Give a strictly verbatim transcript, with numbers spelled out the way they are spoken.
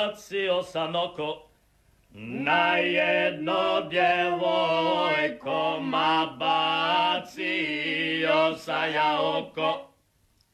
bacio sam oko na jedno djevojko, ma bacio sam ja oko.